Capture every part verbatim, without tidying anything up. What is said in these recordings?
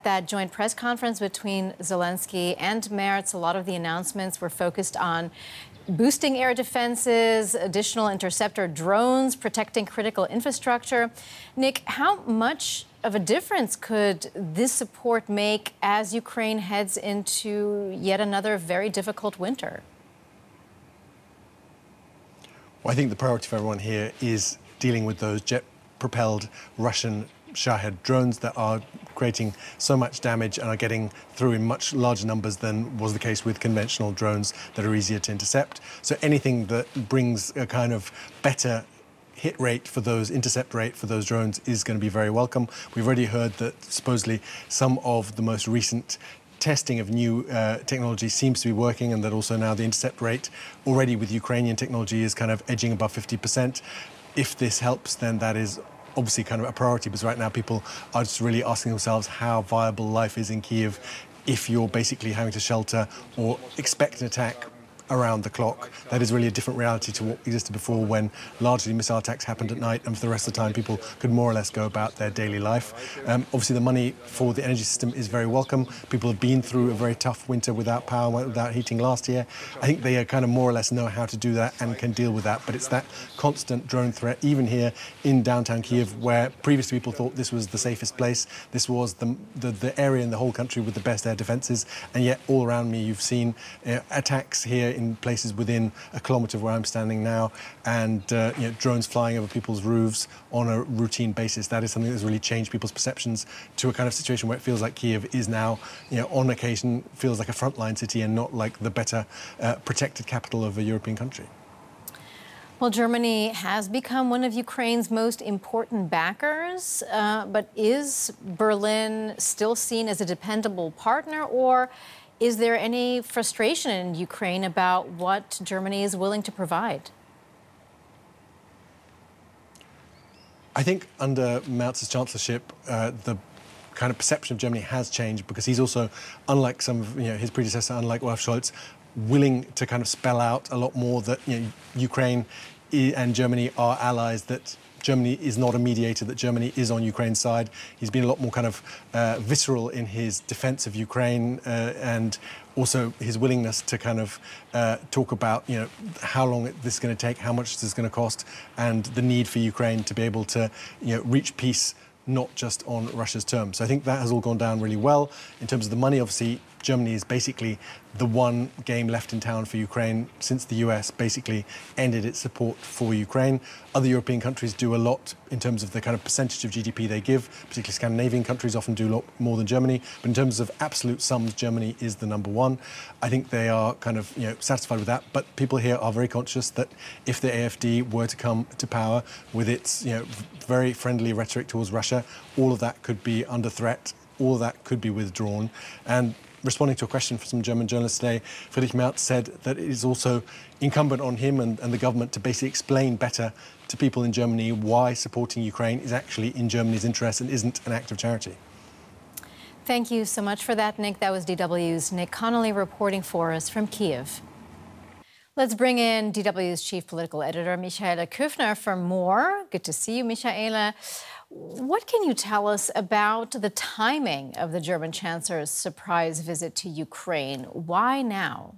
That joint press conference between Zelensky and Merz, a lot of the announcements were focused on boosting air defenses, additional interceptor drones, protecting critical infrastructure. Nick, how much of a difference could this support make as Ukraine heads into yet another very difficult winter? Well, I think the priority for everyone here is dealing with those jet-propelled Russian Shahed drones that are creating so much damage and are getting through in much larger numbers than was the case with conventional drones that are easier to intercept. So anything that brings a kind of better hit rate for those, intercept rate for those drones is going to be very welcome. We've already heard that supposedly some of the most recent testing of new uh, technology seems to be working, and that also now the intercept rate already with Ukrainian technology is kind of edging above fifty percent. If this helps, then that is obviously kind of a priority, because right now people are just really asking themselves how viable life is in Kyiv if you're basically having to shelter or expect an attack around the clock. That is really a different reality to what existed before, when largely missile attacks happened at night and for the rest of the time people could more or less go about their daily life. Um, obviously the money for the energy system is very welcome. People have been through a very tough winter without power, without heating last year. I think they kind of more or less know how to do that and can deal with that, but it's that constant drone threat, even here in downtown Kyiv, where previously people thought this was the safest place. This was the, the, the area in the whole country with the best air defences, and yet all around me you've seen uh, attacks here in in places within a kilometre of where I'm standing now, and uh, you know, drones flying over people's roofs on a routine basis. That is something that's really changed people's perceptions to a kind of situation where it feels like Kyiv is now, you know, on occasion feels like a frontline city and not like the better uh, protected capital of a European country. Well, Germany has become one of Ukraine's most important backers, uh, but is Berlin still seen as a dependable partner, or is there any frustration in Ukraine about what Germany is willing to provide? I think under Merz's chancellorship, uh, the kind of perception of Germany has changed, because he's also, unlike some of you know, his predecessor, unlike Olaf Scholz, willing to kind of spell out a lot more that you know, Ukraine and Germany are allies, that Germany is not a mediator, that Germany is on Ukraine's side. He's been a lot more kind of uh, visceral in his defense of Ukraine, uh, and also his willingness to kind of uh, talk about, you know, how long this is going to take, how much this is going to cost, and the need for Ukraine to be able to, you know, reach peace, not just on Russia's terms. So I think that has all gone down really well. In terms of the money, obviously, Germany is basically the one game left in town for Ukraine since the U S basically ended its support for Ukraine. Other European countries do a lot in terms of the kind of percentage of G D P they give, particularly Scandinavian countries often do a lot more than Germany. But in terms of absolute sums, Germany is the number one. I think they are kind of you know satisfied with that. But people here are very conscious that if the A F D were to come to power with its you know very friendly rhetoric towards Russia, all of that could be under threat. All of that could be withdrawn. And responding to a question from some German journalists today, Friedrich Merz said that it is also incumbent on him and, and the government to basically explain better to people in Germany why supporting Ukraine is actually in Germany's interest and isn't an act of charity. Thank you so much for that, Nick. That was D W's Nick Connolly reporting for us from Kyiv. Let's bring in D W's chief political editor, Michaela Köfner, for more. Good to see you, Michaela. What can you tell us about the timing of the German Chancellor's surprise visit to Ukraine? Why now?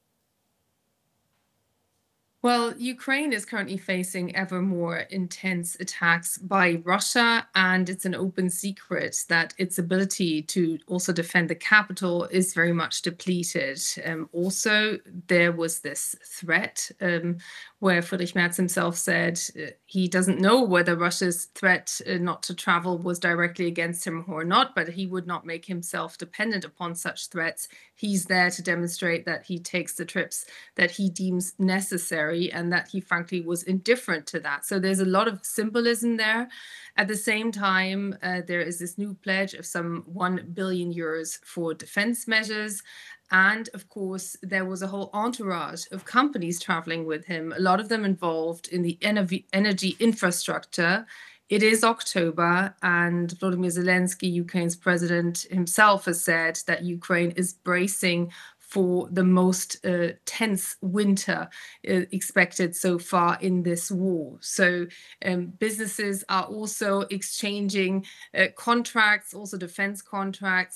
Well, Ukraine is currently facing ever more intense attacks by Russia, and it's an open secret that its ability to also defend the capital is very much depleted. Um, also, there was this threat um, where Friedrich Merz himself said uh, he doesn't know whether Russia's threat uh, not to travel was directly against him or not, but he would not make himself dependent upon such threats. He's there to demonstrate that he takes the trips that he deems necessary, and that he frankly was indifferent to that. So there's a lot of symbolism there. At the same time, uh, there is this new pledge of some one billion euros for defense measures. And of course, there was a whole entourage of companies traveling with him, a lot of them involved in the energy infrastructure. It is October, and Volodymyr Zelensky, Ukraine's president himself, has said that Ukraine is bracing for the most uh, tense winter uh, expected so far in this war. So um, businesses are also exchanging uh, contracts, also defense contracts.